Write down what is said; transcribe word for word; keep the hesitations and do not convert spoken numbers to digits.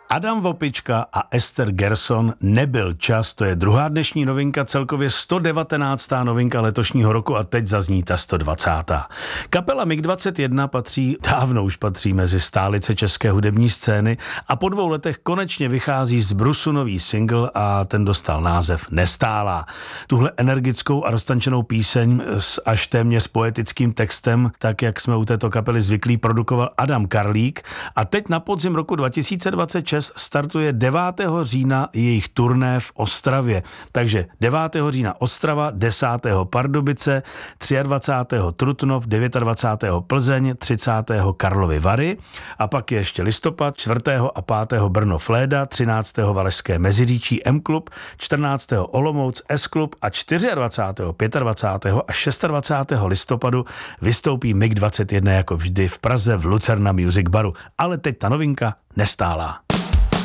Adam Vopička a Ester Gerson, Nebyl čas, to je druhá dnešní novinka, celkově sto devatenáctá novinka letošního roku a teď zazní ta sto dvacátá Kapela mig dvacet jedna patří, dávno už patří mezi stálice české hudební scény a po dvou letech konečně vychází z brusu nový single a ten dostal název Nestálá. Tuhle energickou a roztančenou píseň s až téměř poetickým textem, tak jak jsme u této kapely zvyklí, produkoval Adam Karlík a teď na podzim roku dva tisíce dvacet šest startuje devátého října jejich turné v Ostravě. Takže devátého října Ostrava, desátého Pardubice, dvacátého třetího Trutnov, dvacátého devátého Plzeň, třicátého Karlovy Vary a pak je ještě listopad, čtvrtého a pátého Brno Fléda, třináctého Valašské Meziříčí M-klub, čtrnáctého Olomouc S-klub a dvacátého čtvrtého, dvacátého pátého a dvacátého šestého listopadu vystoupí mig dvacet jedna jako vždy v Praze v Lucerna Music Baru. Ale teď ta novinka Nestálá.